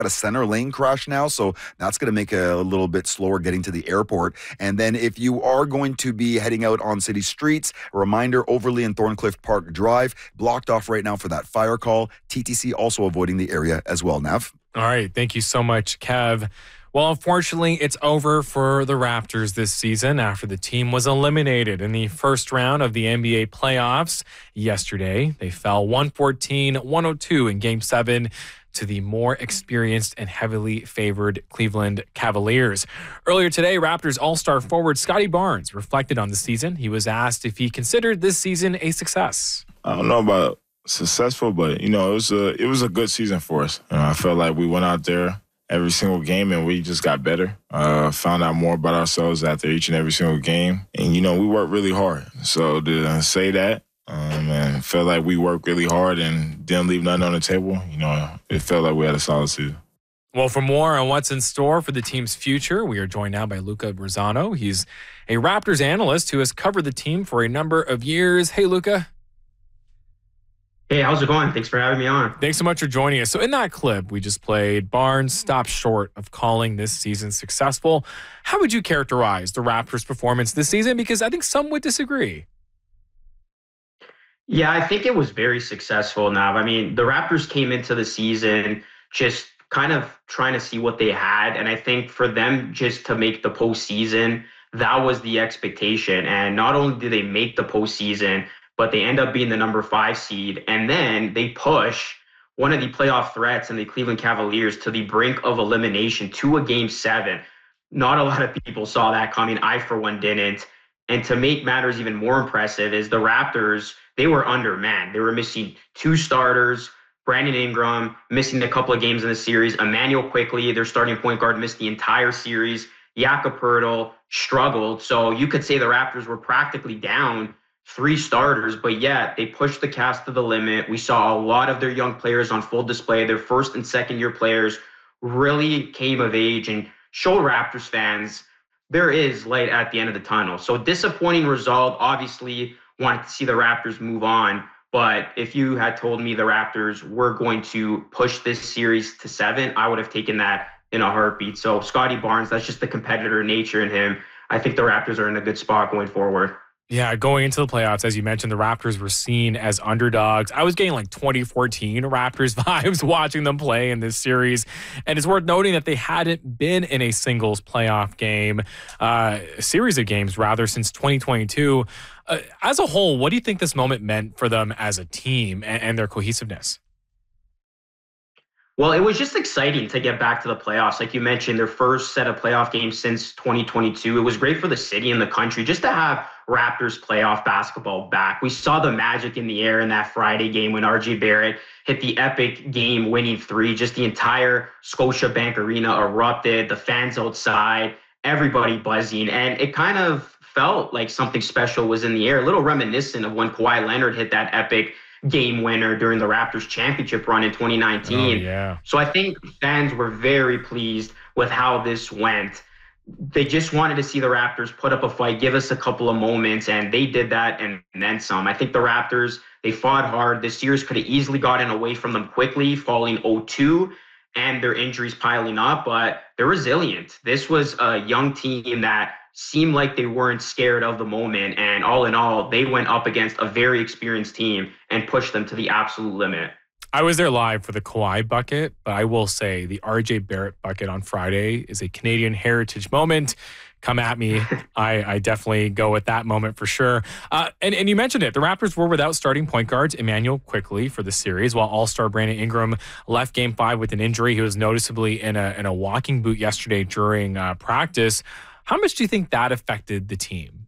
a center lane crash now, so that's going to make it a little bit slower getting to the airport. And then if you are going to be heading out on city streets, a reminder, Overley and Thorncliffe Park Drive blocked off right now for that fire call. TTC also avoiding the area as well, Nav. All right, thank you so much, Kev. Well, unfortunately, it's over for the Raptors this season after the team was eliminated in the first round of the NBA playoffs yesterday. They fell 114-102 in Game 7 to the more experienced and heavily favored Cleveland Cavaliers. Earlier today, Raptors All-Star forward Scottie Barnes reflected on the season. He was asked if he considered this season a success. I don't know about successful, but, it was a good season for us. I felt like we went out there every single game, and we just got better. Found out more about ourselves after each and every single game. And, we worked really hard. So to say that, and felt like we worked really hard and didn't leave nothing on the table, it felt like we had a solid season. Well, for more on what's in store for the team's future, we are joined now by Luca Brezzano. He's a Raptors analyst who has covered the team for a number of years. Hey, Luca. Hey, how's it going? Thanks for having me on. Thanks so much for joining us. So in that clip we just played, Barnes stopped short of calling this season successful. How would you characterize the Raptors' performance this season? Because I think some would disagree. Yeah, I think it was very successful, Nav. I mean, the Raptors came into the season just kind of trying to see what they had. And I think for them just to make the postseason, that was the expectation. And not only did they make the postseason, but they end up being the number 5 seed. And then they push one of the playoff threats in the Cleveland Cavaliers to the brink of elimination to a Game 7. Not a lot of people saw that coming. I, for one, didn't. And to make matters even more impressive is the Raptors, they were undermanned. They were missing 2 starters, Brandon Ingram missing a couple of games in the series, Emmanuel Quickley, their starting point guard, missed the entire series. Jakob Poeltl struggled. So you could say the Raptors were practically down 3 starters, but yet they pushed the cast to the limit. We saw a lot of their young players on full display. Their first and second year players really came of age and showed Raptors fans there is light at the end of the tunnel. So disappointing result. Obviously wanted to see the Raptors move on, but if you had told me the Raptors were going to push this series to 7, I would have taken that in a heartbeat. So Scottie Barnes, that's just the competitor nature in him. I think the Raptors are in a good spot going forward. Yeah, going into the playoffs, as you mentioned, the Raptors were seen as underdogs. I was getting like 2014 Raptors vibes watching them play in this series. And it's worth noting that they hadn't been in a singles playoff game, a series of games rather, since 2022. As a whole, what do you think this moment meant for them as a team and their cohesiveness? Well, it was just exciting to get back to the playoffs. Like you mentioned, their first set of playoff games since 2022. It was great for the city and the country just to have Raptors playoff basketball back. We saw the magic in the air in that Friday game when RJ Barrett hit the epic game-winning 3. Just the entire Scotiabank Arena erupted, the fans outside, everybody buzzing. And it kind of felt like something special was in the air, a little reminiscent of when Kawhi Leonard hit that epic game winner during the Raptors championship run in 2019. Oh, yeah. So I think fans were very pleased with how this went. They just wanted to see the Raptors put up a fight, give us a couple of moments, and they did that and then some. I think the Raptors, they fought hard. This series could have easily gotten away from them quickly, falling 0-2, and their injuries piling up, but they're resilient. This was a young team that seemed like they weren't scared of the moment, and all in all, they went up against a very experienced team and pushed them to the absolute limit. I was there live for the Kawhi bucket, but I will say the RJ Barrett bucket on Friday is a Canadian heritage moment. Come at me. I definitely go with that moment for sure. And you mentioned it. The Raptors were without starting point guards Emmanuel Quickley for the series, while All-Star Brandon Ingram left Game 5 with an injury. He was noticeably in a walking boot yesterday during practice. How much do you think that affected the team?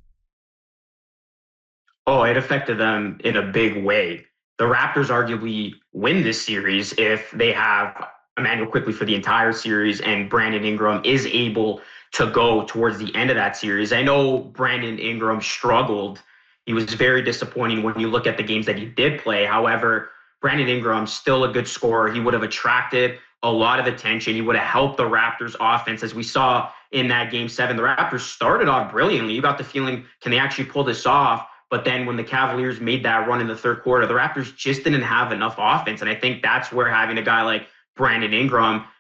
Oh, it affected them in a big way. The Raptors arguably win this series if they have Emmanuel Quickley for the entire series and Brandon Ingram is able to go towards the end of that series. I know Brandon Ingram struggled. He was very disappointing when you look at the games that he did play. However, Brandon Ingram, still a good scorer. He would have attracted a lot of attention. He would have helped the Raptors offense, as we saw in that Game 7. The Raptors started off brilliantly. You got the feeling, can they actually pull this off? But then when the Cavaliers made that run in the third quarter, the Raptors just didn't have enough offense. And I think that's where having a guy like Brandon Ingram